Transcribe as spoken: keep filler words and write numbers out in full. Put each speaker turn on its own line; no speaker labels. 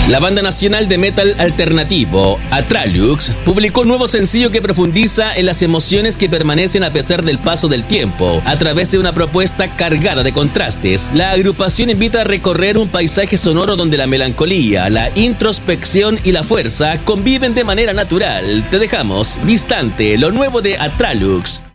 La banda nacional de metal alternativo, Atralux, publicó un nuevo sencillo que profundiza en las emociones que permanecen a pesar del paso del tiempo. A través de una propuesta cargada de contrastes, la agrupación invita a recorrer un paisaje sonoro donde la melancolía, la introspección y la fuerza conviven de manera natural. Te dejamos Distante, lo nuevo de Atralux.